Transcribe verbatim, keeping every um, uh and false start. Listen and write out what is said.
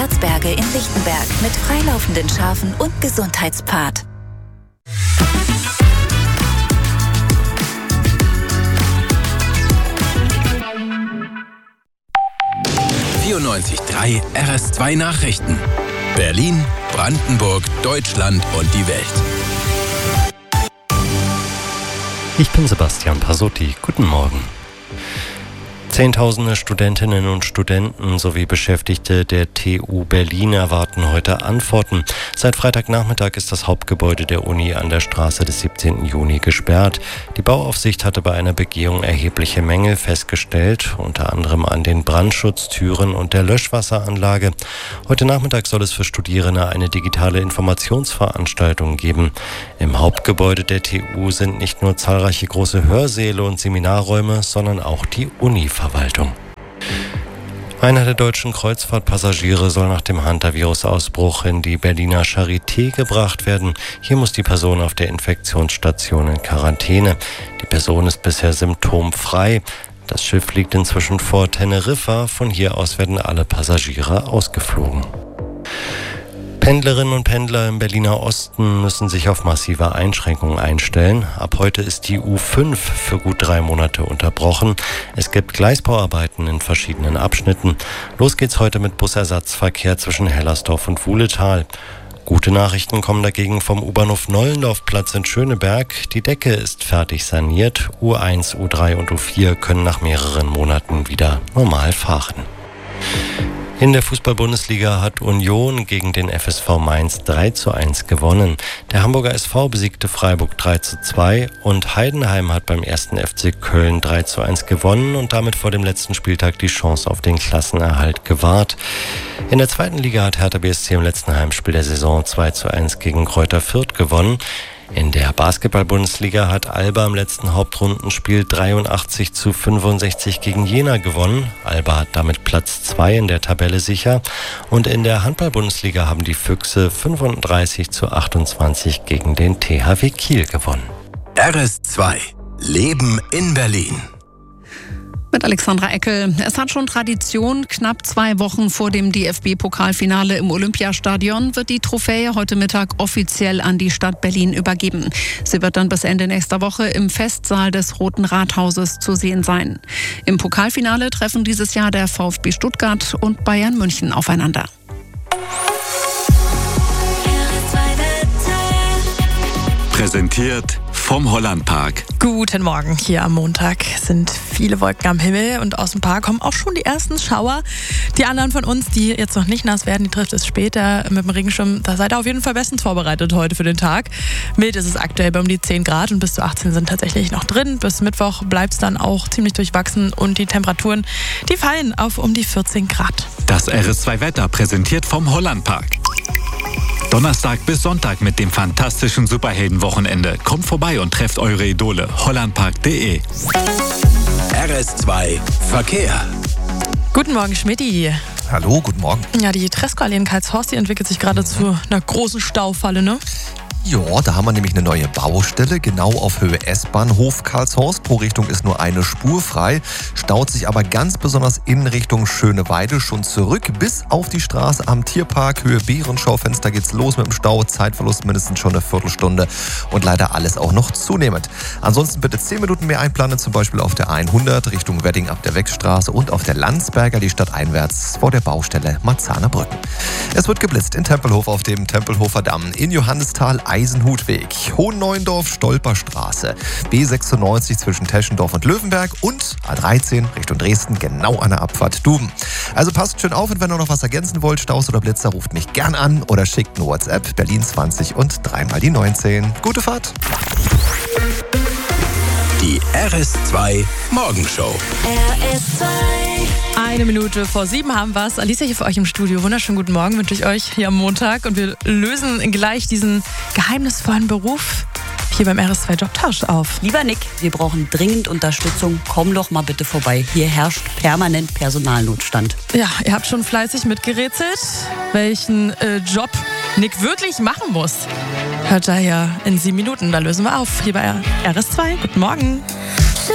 Erzberge in Lichtenberg mit freilaufenden Schafen und Gesundheitspfad. vierundneunzig Komma drei R S zwei Nachrichten. Berlin, Brandenburg, Deutschland und die Welt. Ich bin Sebastian Pasotti. Guten Morgen. Zehntausende Studentinnen und Studenten sowie Beschäftigte der T U Berlin erwarten heute Antworten. Seit Freitagnachmittag ist das Hauptgebäude der Uni an der Straße des siebzehnten Juni gesperrt. Die Bauaufsicht hatte bei einer Begehung erhebliche Mängel festgestellt, unter anderem an den Brandschutztüren und der Löschwasseranlage. Heute Nachmittag soll es für Studierende eine digitale Informationsveranstaltung geben. Im Hauptgebäude der T U sind nicht nur zahlreiche große Hörsäle und Seminarräume, sondern auch die Univerwaltung. Einer der deutschen Kreuzfahrtpassagiere soll nach dem Hantavirus-Ausbruch in die Berliner Charité gebracht werden. Hier muss die Person auf der Infektionsstation in Quarantäne. Die Person ist bisher symptomfrei. Das Schiff liegt inzwischen vor Teneriffa. Von hier aus werden alle Passagiere ausgeflogen. Pendlerinnen und Pendler im Berliner Osten müssen sich auf massive Einschränkungen einstellen. Ab heute ist die U fünf für gut drei Monate unterbrochen. Es gibt Gleisbauarbeiten in verschiedenen Abschnitten. Los geht's heute mit Busersatzverkehr zwischen Hellersdorf und Wuhletal. Gute Nachrichten kommen dagegen vom U-Bahnhof Nollendorfplatz in Schöneberg. Die Decke ist fertig saniert. U eins, U drei und U vier können nach mehreren Monaten wieder normal fahren. In der Fußball-Bundesliga hat Union gegen den F S V Mainz drei zu eins gewonnen. Der Hamburger S V besiegte Freiburg drei zu zwei und Heidenheim hat beim ersten F C Köln drei zu eins gewonnen und damit vor dem letzten Spieltag die Chance auf den Klassenerhalt gewahrt. In der zweiten Liga hat Hertha B S C im letzten Heimspiel der Saison zwei zu eins gegen Greuther Fürth gewonnen. In der Basketball-Bundesliga hat Alba im letzten Hauptrundenspiel dreiundachtzig zu fünfundsechzig gegen Jena gewonnen. Alba hat damit Platz zwei in der Tabelle sicher. Und in der Handball-Bundesliga haben die Füchse fünfunddreißig zu achtundzwanzig gegen den T H W Kiel gewonnen. R S zwei. Leben in Berlin. Mit Alexandra Eckel. Es hat schon Tradition. Knapp zwei Wochen vor dem D F B-Pokalfinale im Olympiastadion wird die Trophäe heute Mittag offiziell an die Stadt Berlin übergeben. Sie wird dann bis Ende nächster Woche im Festsaal des Roten Rathauses zu sehen sein. Im Pokalfinale treffen dieses Jahr der VfB Stuttgart und Bayern München aufeinander. Präsentiert vom Hollandpark. Guten Morgen. Hier am Montag sind viele Wolken am Himmel und aus dem Park kommen auch schon die ersten Schauer. Die anderen von uns, die jetzt noch nicht nass werden, die trifft es später mit dem Regenschirm. Da seid ihr auf jeden Fall bestens vorbereitet heute für den Tag. Mild ist es aktuell bei um die zehn Grad und bis zu achtzehn sind tatsächlich noch drin. Bis Mittwoch bleibt es dann auch ziemlich durchwachsen und die Temperaturen, die fallen auf um die vierzehn Grad. Das R S zwei Wetter präsentiert vom Hollandpark. Donnerstag bis Sonntag mit dem fantastischen Superheldenwochenende. Kommt vorbei und trefft eure Idole. hollandpark punkt de. R S zwei Verkehr. Guten Morgen, Schmidti. Hallo, guten Morgen. Ja, die Tresco-Allee in Karlshorst, die entwickelt sich gerade mhm. zu einer großen Staufalle, ne? Ja, da haben wir nämlich eine neue Baustelle, genau auf Höhe S-Bahnhof Karlshorst. Pro Richtung ist nur eine Spur frei, staut sich aber ganz besonders in Richtung Schöneweide schon zurück bis auf die Straße am Tierpark. Höhe Bärenschaufenster geht's los mit dem Stau, Zeitverlust mindestens schon eine Viertelstunde und leider alles auch noch zunehmend. Ansonsten bitte zehn Minuten mehr einplanen, zum Beispiel auf der hundert Richtung Wedding ab der Wechstraße und auf der Landsberger die Stadt einwärts vor der Baustelle Marzahner Brücken. Es wird geblitzt in Tempelhof auf dem Tempelhofer Damm, in Johannisthal Eisenhutweg, Hohenneuendorf, Stolperstraße, B sechsundneunzig zwischen Teschendorf und Löwenberg und A dreizehn Richtung Dresden, genau an der Abfahrt Duben. Also passt schön auf und wenn ihr noch was ergänzen wollt, Staus oder Blitzer, ruft mich gern an oder schickt eine WhatsApp, Berlin zwanzig und dreimal die neunzehn. Gute Fahrt! Die R S zwei Morgenshow. R S zwei. Eine Minute vor sieben haben wir es. Alicia hier für euch im Studio. Wunderschönen guten Morgen wünsche ich euch hier am Montag. Und wir lösen gleich diesen geheimnisvollen Beruf hier beim R S zwei Jobtausch auf. Lieber Nick, wir brauchen dringend Unterstützung. Komm doch mal bitte vorbei. Hier herrscht permanent Personalnotstand. Ja, ihr habt schon fleißig mitgerätselt, welchen äh, Job Nick wirklich machen muss. Hört daher in sieben Minuten. Da lösen wir auf. Hier bei R S zwei. Guten Morgen.